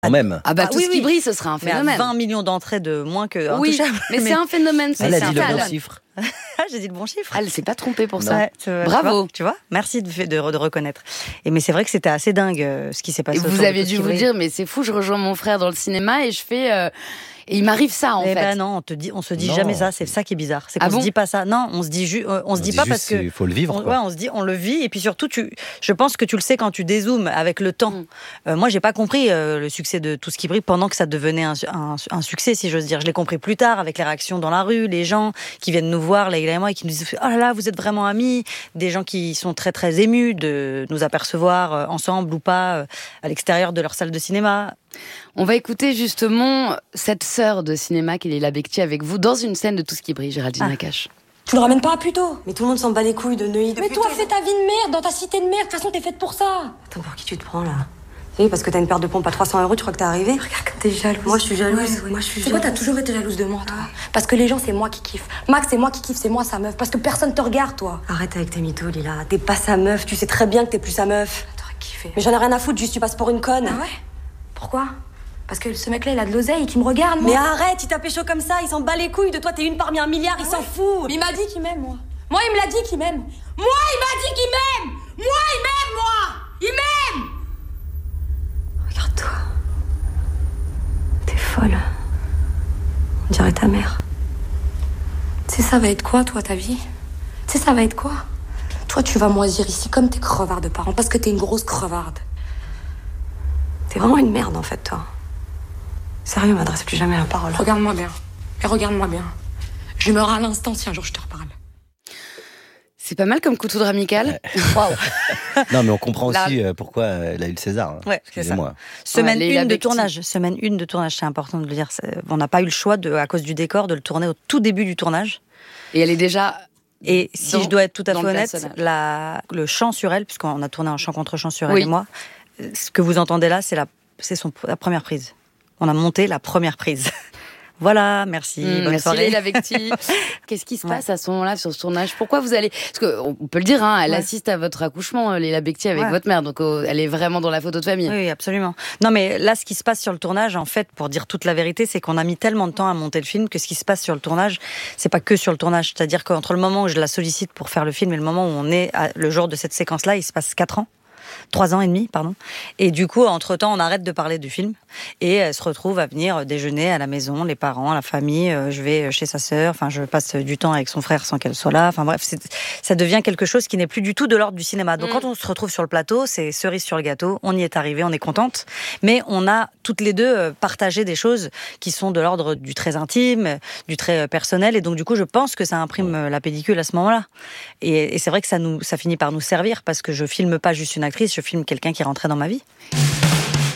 Quand même. Ah bah tout ce qui brille, ce sera un Mais phénomène. 20 millions d'entrées de moins que Oui, Intouchable. mais c'est un phénomène. Elle a c'est dit un le bon phénomène. chiffre. J'ai dit le bon chiffre. Elle s'est pas trompée pour ça. Ouais, Bravo. Tu vois, merci de reconnaître. Mais c'est vrai que c'était assez dingue ce qui s'est passé. Et vous avez dû vous dire, mais c'est fou, je rejoins mon frère dans le cinéma et je fais... Et il m'arrive ça, en fait. Ben non, on se dit Non. jamais ça. C'est ça qui est bizarre. C'est qu'on Ah bon se dit pas ça. Non, on se dit on se dit pas parce que il faut le vivre. on se dit, on le vit. Et puis surtout, je pense que tu le sais quand tu dézoomes avec le temps. Moi, j'ai pas compris le succès de Tout ce qui brille pendant que ça devenait un succès, si j'ose dire. Je l'ai compris plus tard avec les réactions dans la rue, les gens qui viennent nous voir, Leïla et moi, et qui nous disent oh là là, vous êtes vraiment amis. Des gens qui sont très très émus de nous apercevoir ensemble ou pas à l'extérieur de leur salle de cinéma. On va écouter justement cette sœur de cinéma qui est Leïla Bekti avec vous dans une scène de Tout ce qui brille, Géraldine Nakache. Tu le ramènes pas plus tôt. Mais tout le monde s'en bat les couilles de Neuilly. Mais toi, fais ta vie de merde dans ta cité de merde. De toute façon, t'es faite pour ça. Attends, pour qui tu te prends là? Oui, parce que t'as une paire de pompes à 300 €, tu crois que t'es arrivé? Regarde comme t'es jalouse. Moi, je suis jalouse. Ouais. Moi, je suis C'est quoi, jalouse. t'as toujours été jalouse de moi, toi? Parce que les gens, c'est moi qui kiffe. Max, c'est moi qui kiffe, c'est moi sa meuf. Parce que personne te regarde, toi. Arrête avec tes mythos, Lila. T'es pas sa meuf. Tu sais très bien que t'es plus sa meuf. T'aurais kiffé. Mais j'en ai rien à foutre, juste tu passes pour une conne. Ah ouais? Pourquoi? Parce que ce mec-là, il a de l'oseille, qui me regarde, moi. Mais arrête, il t'a pécho comme ça. Il s'en bat les couilles de toi. T'es une parmi un milliard, il s'en fout. Mais il m'a dit qu'il m'aime, moi. Moi, il me l'a dit qu'il m'aime. Moi, il m'a dit qu'il m'aime. Moi, il m'aime, moi. Il m'aime. Regarde-toi. T'es folle. On dirait ta mère. Tu sais, ça va être quoi, toi, ta vie? Tu sais, ça va être quoi? Toi, tu vas moisir ici comme tes crevards de parents, parce que t'es une grosse crevarde. T'es vraiment une merde, en fait, toi. Sérieux, m'adresse plus jamais la parole. Regarde-moi bien. Et regarde-moi bien. Je meurs à l'instant si un jour je te reparle. C'est pas mal comme coup de foudre amical. Waouh. Non, mais on comprend aussi pourquoi elle a eu le César. Ouais, c'est ça. Excusez-moi. Semaine Leïla 1 de Bekti. tournage. Semaine 1 de tournage, c'est important de le dire. On n'a pas eu le choix, à cause du décor, de le tourner au tout début du tournage. Et elle est déjà... Et si je dois être tout à dans fait le honnête, personnage. le chant sur elle, puisqu'on a tourné un chant contre chant sur elle Oui. et moi, ce que vous entendez là, c'est la première prise. On a monté la première prise. Voilà, merci, bonne Merci soirée. Leïla Bekti. Qu'est-ce qui se passe à ce moment-là sur ce tournage? Pourquoi vous allez... Parce qu'on peut le dire, hein, elle assiste à votre accouchement, Leïla Bekti, avec votre mère. Donc elle est vraiment dans la photo de famille. Oui, absolument. Non, mais là, ce qui se passe sur le tournage, en fait, pour dire toute la vérité, c'est qu'on a mis tellement de temps à monter le film que ce qui se passe sur le tournage, c'est pas que sur le tournage. C'est-à-dire qu'entre le moment où je la sollicite pour faire le film et le moment où on est, le jour de cette séquence-là, il se passe 4 ans. 3 ans et demi, pardon. Et du coup, entre-temps, on arrête de parler du film et elle se retrouve à venir déjeuner à la maison, les parents, la famille. Je vais chez sa sœur, enfin, je passe du temps avec son frère sans qu'elle soit là. Enfin bref, ça devient quelque chose qui n'est plus du tout de l'ordre du cinéma. Donc quand on se retrouve sur le plateau, c'est cerise sur le gâteau. On y est arrivé, on est contente. Mais on a toutes les deux partagé des choses qui sont de l'ordre du très intime, du très personnel. Et donc du coup, je pense que ça imprime la pellicule à ce moment-là. Et c'est vrai que ça finit par nous servir parce que je filme pas juste une actrice, je filme quelqu'un qui rentrait dans ma vie.